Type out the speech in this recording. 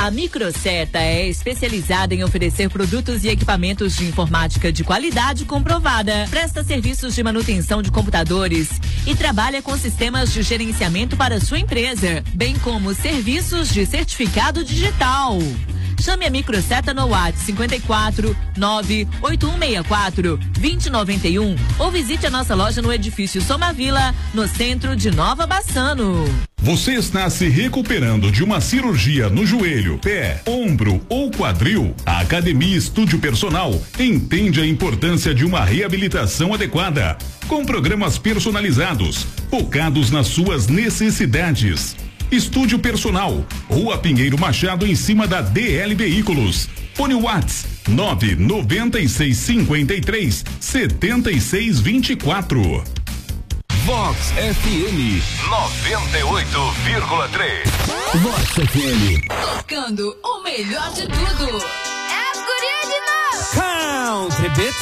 A Microseta é especializada em oferecer produtos e equipamentos de informática de qualidade comprovada. Presta serviços de manutenção de computadores e trabalha com sistemas de gerenciamento para sua empresa, bem como serviços de certificado digital. Chame a Microseta no WhatsApp 54 98164 2091 ou visite a nossa loja no edifício Somavila, no centro de Nova Bassano. Você está se recuperando de uma cirurgia no joelho, pé, ombro ou quadril? A Academia Estúdio Personal entende a importância de uma reabilitação adequada, com programas personalizados, focados nas suas necessidades. Estúdio Personal, Rua Pinheiro Machado, em cima da DL Veículos. Fone Whats 99653 7624. Vox FM 98,3. Vox FM. Tocando o melhor de tudo. É as gurias de novo. Country Beat.